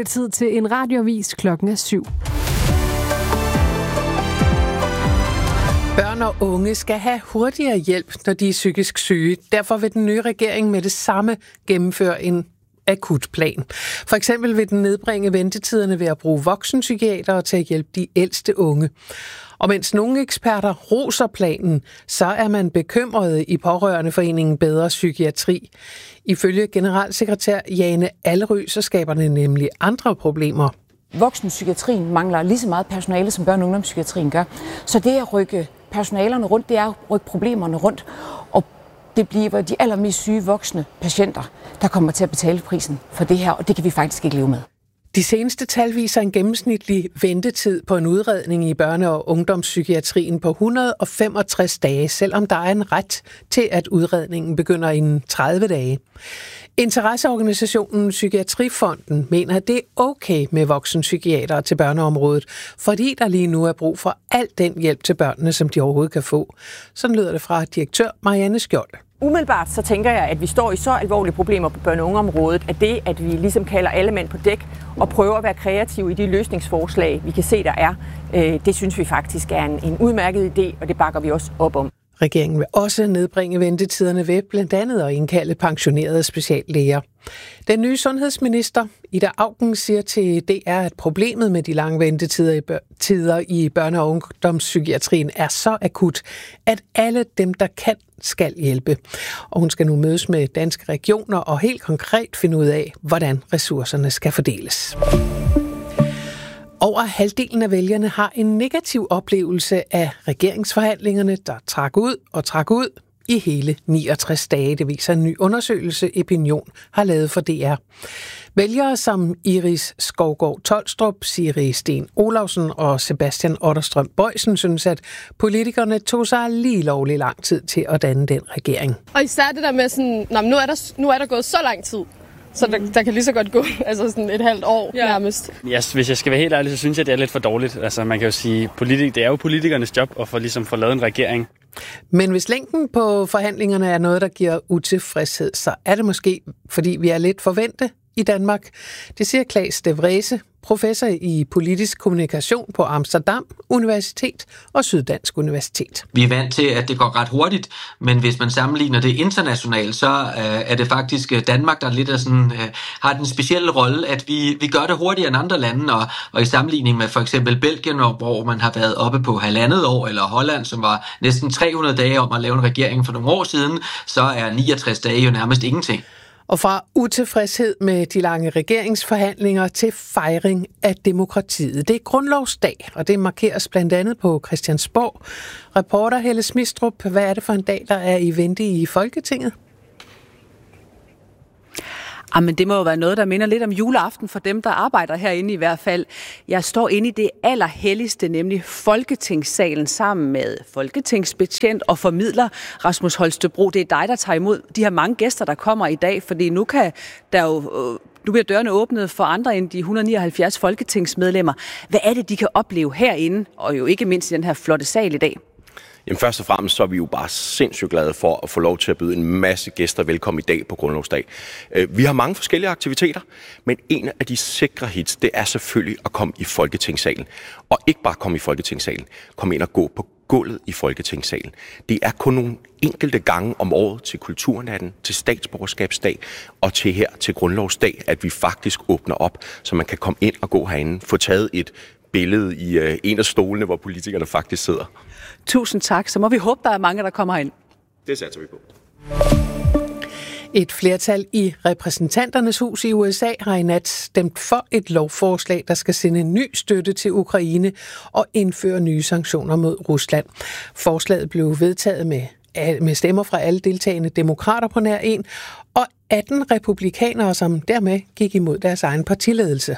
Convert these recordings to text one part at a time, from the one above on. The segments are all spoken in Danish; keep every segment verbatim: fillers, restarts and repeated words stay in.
tid til en radioavis. Klokken er syv. Børn og unge skal have hurtigere hjælp, når de er psykisk syge. Derfor vil den nye regering med det samme gennemføre en akutplan. For eksempel vil den nedbringe ventetiderne ved at bruge voksenpsykiatere til at hjælpe de ældste unge. Og mens nogle eksperter roser planen, så er man bekymret i Pårørendeforeningen Bedre Psykiatri. Ifølge generalsekretær Jane Allerød, så skaber det nemlig andre problemer. Voksenpsykiatrien mangler lige så meget personale, som børne- og ungdomspsykiatrien gør. Så det at rykke personalerne rundt, det er at rykke problemerne rundt. Og det bliver de allermest syge voksne patienter, der kommer til at betale prisen for det her, og det kan vi faktisk ikke leve med. De seneste tal viser en gennemsnitlig ventetid på en udredning i børne- og ungdomspsykiatrien på et hundrede og femogtres dage, selvom der er en ret til, at udredningen begynder inden tredive dage. Interesseorganisationen Psykiatrifonden mener, at det er okay med voksenpsykiatere til børneområdet, fordi der lige nu er brug for al den hjælp til børnene, som de overhovedet kan få. Sådan lyder det fra direktør Marianne Skjold. Umiddelbart så tænker jeg, at vi står i så alvorlige problemer på børne- og ungeområdet, at det, at vi ligesom kalder alle mænd på dæk og prøver at være kreative i de løsningsforslag, vi kan se, der er, øh, det synes vi faktisk er en, en udmærket idé, og det bakker vi også op om. Regeringen vil også nedbringe ventetiderne ved blandt andet at indkalde pensionerede speciallæger. Den nye sundhedsminister, Ida Auken, siger til D R, at problemet med de lange ventetider i, bør- tider i børne- og ungdomspsykiatrien er så akut, at alle dem, der kan, skal hjælpe. Og hun skal nu mødes med danske regioner og helt konkret finde ud af, hvordan ressourcerne skal fordeles. Over halvdelen af vælgerne har en negativ oplevelse af regeringsforhandlingerne, der trak ud og trak ud i hele niogtres dage. Det viser en ny undersøgelse, Opinion har lavet for D R. Vælgere som Iris Skovgaard Tolstrup, Siri Sten Olausen og Sebastian Otterstrøm Bøjsen synes, at politikerne tog sig lige lovlig lang tid til at danne den regering. Og især det der med sådan, nå, nu, er der, nu er der gået så lang tid. Så der, der kan lige så godt gå altså sådan et halvt år ja. nærmest. Ja, hvis jeg skal være helt ærlig, så synes jeg, det er lidt for dårligt. Altså man kan jo sige, politik, det er jo politikernes job at få, ligesom, få lavet en regering. Men hvis længden på forhandlingerne er noget, der giver utilfredshed, så er det måske, fordi vi er lidt forvente i Danmark. Det siger Claes de Vrese, professor i politisk kommunikation på Amsterdam Universitet og Syddansk Universitet. Vi er vant til, at det går ret hurtigt, men hvis man sammenligner det internationalt, så øh, er det faktisk Danmark, der lidt er sådan, øh, har den specielle rolle, at vi, vi gør det hurtigere end andre lande, og, og i sammenligning med for eksempel Belgien, hvor man har været oppe på halvandet år, eller Holland, som var næsten tre hundrede dage om at lave en regering for nogle år siden, så er niogtres dage jo nærmest ingenting. Og fra utilfredshed med de lange regeringsforhandlinger til fejring af demokratiet. Det er grundlovsdag, og det markeres blandt andet på Christiansborg. Reporter Helle Smistrup, hvad er det for en dag, der er i vente i Folketinget? Jamen, det må jo være noget, der minder lidt om juleaften for dem, der arbejder herinde i hvert fald. Jeg står inde i det allerhelligste, nemlig Folketingssalen, sammen med folketingsbetjent og formidler Rasmus Holstebro. Det er dig, der tager imod de her mange gæster, der kommer i dag, fordi nu kan der jo... Nu bliver dørene åbnet for andre end de et hundrede og nioghalvfjerds folketingsmedlemmer. Hvad er det, de kan opleve herinde, og jo ikke mindst i den her flotte sal i dag? Jamen først og fremmest så er vi jo bare sindssygt glade for at få lov til at byde en masse gæster velkommen i dag på Grundlovsdag. Vi har mange forskellige aktiviteter, men en af de sikre hits, det er selvfølgelig at komme i Folketingssalen. Og ikke bare komme i Folketingssalen, komme ind og gå på gulvet i Folketingssalen. Det er kun nogle enkelte gange om året til Kulturnatten, til statsborgerskabsdag og til her til Grundlovsdag, at vi faktisk åbner op, så man kan komme ind og gå herinde, få taget et billede i øh, en af stolene, hvor politikerne faktisk sidder. Tusind tak. Så må vi håbe, der er mange, der kommer ind. Det satser vi på. Et flertal i repræsentanternes hus i U S A har i nat stemt for et lovforslag, der skal sende ny støtte til Ukraine og indføre nye sanktioner mod Rusland. Forslaget blev vedtaget med, med stemmer fra alle deltagende demokrater på nær en, og atten republikanere, som dermed gik imod deres egen partiledelse.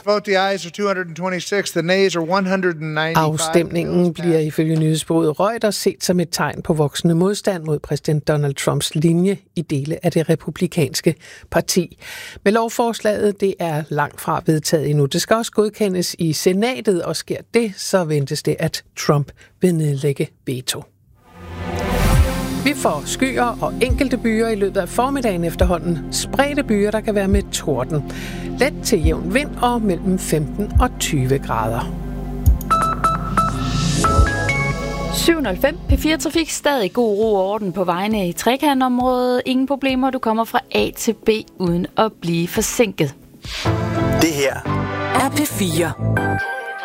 Afstemningen bliver ifølge nyhedsbureauet Reuters set som et tegn på voksende modstand mod præsident Donald Trumps linje i dele af det republikanske parti. Med lovforslaget, det er langt fra vedtaget endnu. Det skal også godkendes i senatet, og sker det, så ventes det, at Trump vil nedlægge veto. Vi får skyer og enkelte byer i løbet af formiddagen efterhånden. Spredte byer, der kan være med torden. Let til jævn vind og mellem femten og tyve grader. syv nul fem P fire Trafik. Stadig god ro og orden på vejene i Trekantområdet. Ingen problemer. Du kommer fra A til B uden at blive forsinket. Det her er P fire.